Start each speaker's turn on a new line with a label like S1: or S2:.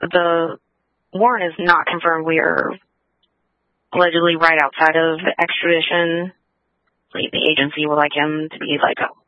S1: the warrant is not confirmed. We are allegedly right outside of extradition. The agency would like him to be let go.